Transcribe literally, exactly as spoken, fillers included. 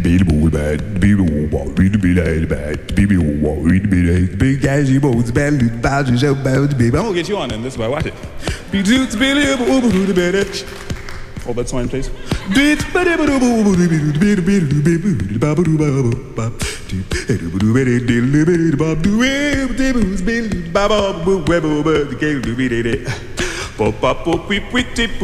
gonna get you on in this way. Watch it. Hold that swine, please.